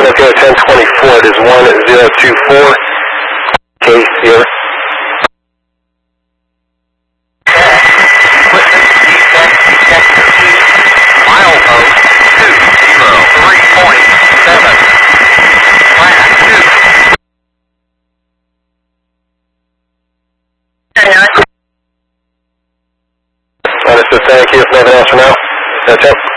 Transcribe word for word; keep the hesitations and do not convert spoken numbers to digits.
Tokyo ten twenty-four, it is one zero two four, K Sierra. Equipment defect detector two, milepost two zero three point seven, class two. Understood, thank you. If nothing else for now, that's it.